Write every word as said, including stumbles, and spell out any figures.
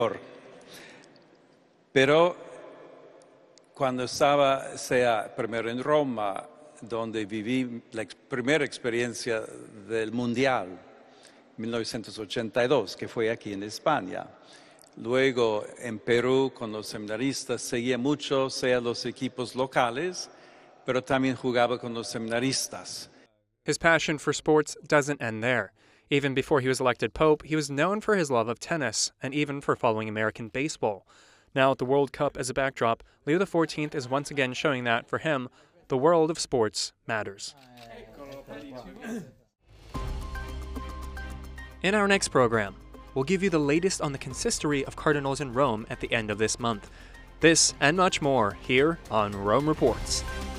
Pero cuando estaba, sea, primero en Roma, donde viví la ex primera experiencia del Mundial, mil novecientos ochenta y dos, que fue aquí en España. Luego en Perú con los seminaristas seguía mucho, sea los equipos locales, pero también jugaba con los seminaristas. His passion for sports doesn't end there. Even before he was elected Pope, he was known for his love of tennis and even for following American baseball. Now, with the World Cup as a backdrop, Leo the fourteenth is once again showing that, for him, the world of sports matters. In our next program, we'll give you the latest on the consistory of cardinals in Rome at the end of this month. This and much more here on Rome Reports.